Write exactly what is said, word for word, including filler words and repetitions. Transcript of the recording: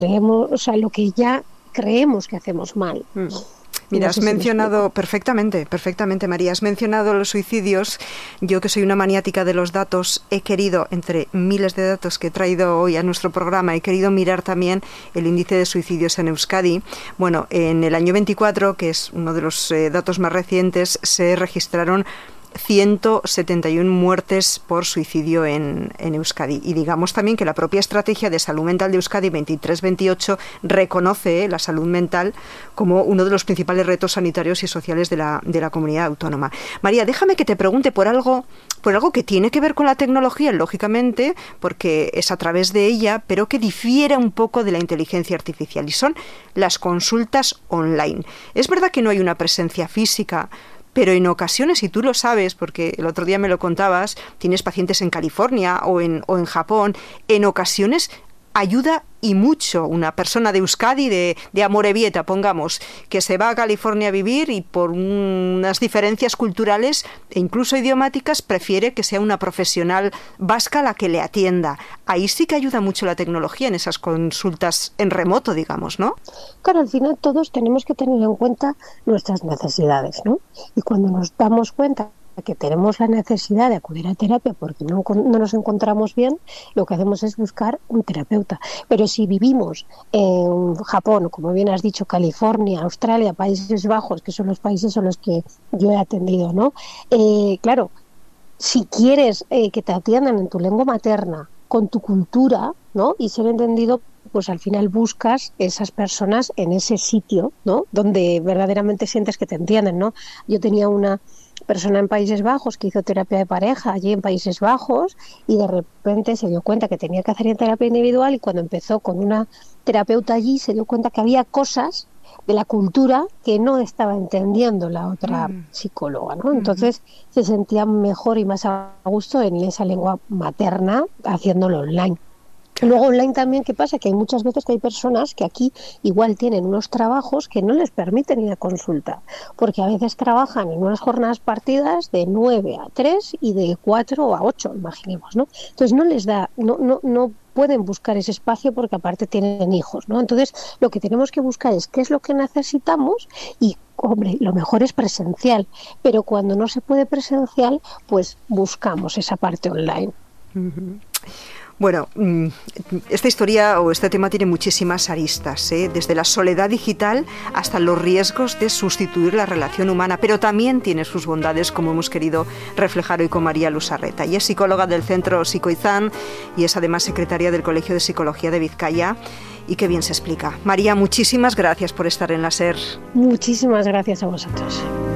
creemos, o sea, lo que ya creemos que hacemos mal. Mm. Mira, has mencionado perfectamente, perfectamente, María, has mencionado los suicidios. Yo, que soy una maniática de los datos, he querido, entre miles de datos que he traído hoy a nuestro programa, he querido mirar también el índice de suicidios en Euskadi. Bueno, en el año veinticuatro, que es uno de los eh, datos más recientes, se registraron ciento setenta y una muertes por suicidio en, en Euskadi. Y digamos también que la propia estrategia de salud mental de Euskadi veintitrés veintiocho reconoce eh, la salud mental como uno de los principales retos sanitarios y sociales de la, de la comunidad autónoma. María, déjame que te pregunte por algo, por algo que tiene que ver con la tecnología, lógicamente, porque es a través de ella, pero que difiere un poco de la inteligencia artificial, y son las consultas online. Es verdad que no hay una presencia física, pero en ocasiones, y tú lo sabes, porque el otro día me lo contabas, tienes pacientes en California o en, o en Japón, en ocasiones ayuda y mucho una persona de Euskadi, de, de Amorebieta, pongamos, que se va a California a vivir y por unas diferencias culturales e incluso idiomáticas prefiere que sea una profesional vasca la que le atienda. Ahí sí que ayuda mucho la tecnología en esas consultas en remoto, digamos, ¿no? Claro, al final todos tenemos que tener en cuenta nuestras necesidades, ¿no? Y cuando nos damos cuenta que tenemos la necesidad de acudir a terapia porque no, no nos encontramos bien, lo que hacemos es buscar un terapeuta. Pero si vivimos en Japón, como bien has dicho, California, Australia, Países Bajos, que son los países en los que yo he atendido, ¿no? Eh, claro, si quieres eh, que te atiendan en tu lengua materna, con tu cultura, ¿no? Y ser entendido, pues al final buscas esas personas en ese sitio, ¿no? Donde verdaderamente sientes que te entienden, ¿no? Yo tenía una persona en Países Bajos que hizo terapia de pareja allí en Países Bajos y de repente se dio cuenta que tenía que hacer terapia individual, y cuando empezó con una terapeuta allí se dio cuenta que había cosas de la cultura que no estaba entendiendo la otra mm. psicóloga, ¿no? Entonces mm. se sentía mejor y más a gusto en esa lengua materna haciéndolo online. Luego online también, ¿qué pasa? Que hay muchas veces que hay personas que aquí igual tienen unos trabajos que no les permiten ir a consulta, porque a veces trabajan en unas jornadas partidas de nueve a tres y de cuatro a ocho, imaginemos, ¿no? Entonces no les da, no, no, no pueden buscar ese espacio porque aparte tienen hijos, ¿no? Entonces lo que tenemos que buscar es qué es lo que necesitamos y, hombre, lo mejor es presencial, pero cuando no se puede presencial, pues buscamos esa parte online. Uh-huh. Bueno, esta historia o este tema tiene muchísimas aristas, ¿eh? Desde la soledad digital hasta los riesgos de sustituir la relación humana, pero también tiene sus bondades, como hemos querido reflejar hoy con María Lusarreta. Ella es psicóloga del Centro Psicoizán y es además secretaria del Colegio de Psicología de Vizcaya. Y qué bien se explica. María, muchísimas gracias por estar en la SER. Muchísimas gracias a vosotros.